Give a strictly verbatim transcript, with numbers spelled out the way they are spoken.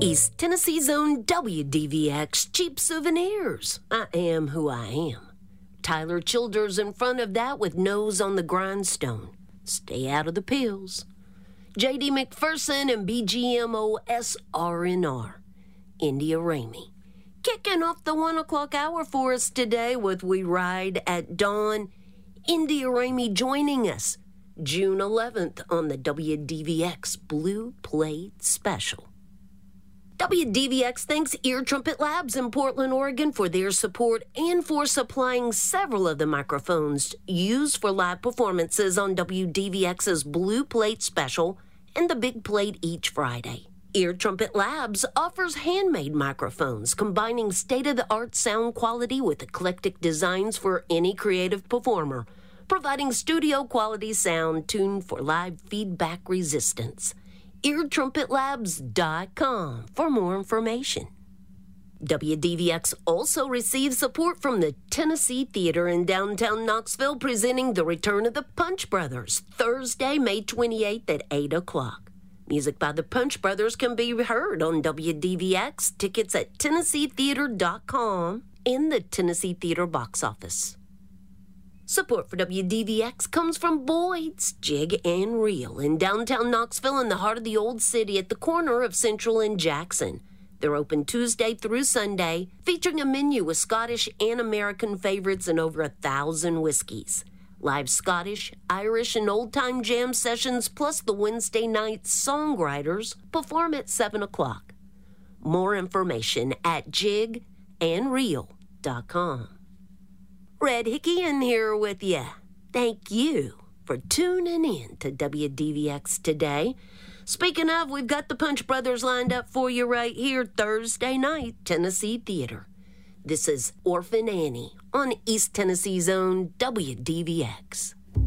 East Tennessee's own W D V X Cheap Souvenirs. I am who I am. Tyler Childers in front of that with Nose on the Grindstone. Stay out of the pills. J D McPherson and B G M O S R N R. India Ramey. Kicking off the one o'clock hour for us today with We Ride at Dawn. India Ramey joining us June eleventh on the W D V X Blue Plate Special. W D V X thanks Ear Trumpet Labs in Portland, Oregon for their support and for supplying several of the microphones used for live performances on W D V X's Blue Plate Special and the Big Plate each Friday. Ear Trumpet Labs offers handmade microphones combining state-of-the-art sound quality with eclectic designs for any creative performer, providing studio-quality sound tuned for live feedback resistance. ear trumpet labs dot com for more information. W D V X also receives support from the Tennessee Theater in downtown Knoxville, presenting The Return of the Punch Brothers, Thursday, May twenty-eighth at eight o'clock. Music by the Punch Brothers can be heard on W D V X, tickets at tennessee theater dot com, and the Tennessee Theater box office. Support for W D V X comes from Boyd's Jig and Reel in downtown Knoxville in the heart of the Old City at the corner of Central and Jackson. They're open Tuesday through Sunday, featuring a menu with Scottish and American favorites and over a thousand whiskeys. Live Scottish, Irish, and old-time jam sessions, plus the Wednesday night songwriters, perform at seven o'clock. More information at jig and reel dot com. Red Hickey in here with you. Thank you for tuning in to W D V X today. Speaking of, we've got the Punch Brothers lined up for you right here Thursday night, Tennessee Theater. This is Orphan Annie on East Tennessee's own W D V X.